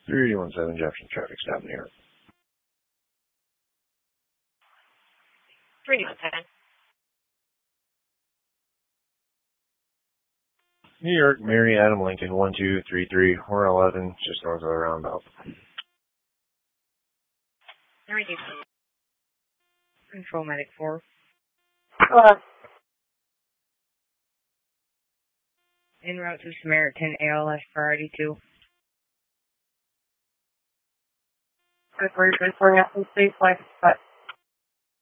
317 Jefferson traffic stop New York. 317. New York, Mary Adam Lincoln, 1233, or 11, just north of the roundabout. Control Medic 4. En route to Samaritan, ALS priority 2. Good for your good for nothing, safe life, but